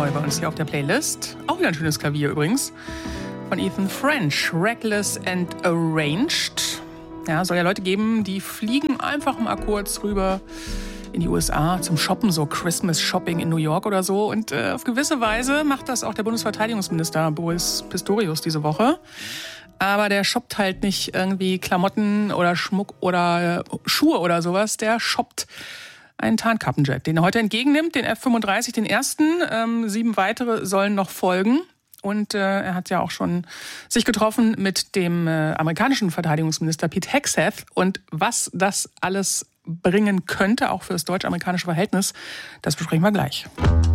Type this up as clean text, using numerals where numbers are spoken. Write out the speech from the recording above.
neu bei uns hier auf der Playlist. Auch wieder ein schönes Klavier übrigens. Von Ethan French, Reckless and Arranged. Ja, soll ja Leute geben, die fliegen einfach mal kurz rüber in die USA zum Shoppen, so Christmas Shopping in New York oder so. Und auf gewisse Weise macht das auch der Bundesverteidigungsminister Boris Pistorius diese Woche. Aber der shoppt halt nicht irgendwie Klamotten oder Schmuck oder Schuhe oder sowas. Der shoppt einen Tarnkappenjet, den er heute entgegennimmt, den F-35, den ersten. 7 weitere sollen noch folgen. Und er hat ja auch schon sich getroffen mit dem amerikanischen Verteidigungsminister Pete Hegseth. Und was das alles bringen könnte, auch für das deutsch-amerikanische Verhältnis, das besprechen wir gleich.